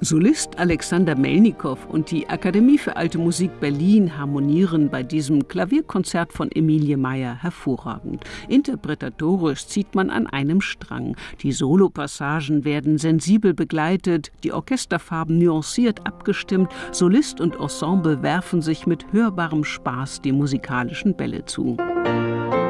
Solist Alexander Melnikow und die Akademie für Alte Musik Berlin harmonieren bei diesem Klavierkonzert von Emilie Meyer hervorragend. Interpretatorisch zieht man an einem Strang. Die Solopassagen werden sensibel begleitet, die Orchesterfarben nuanciert abgestimmt, Solist und Ensemble werfen sich mit hörbarem Spaß die musikalischen Bälle zu.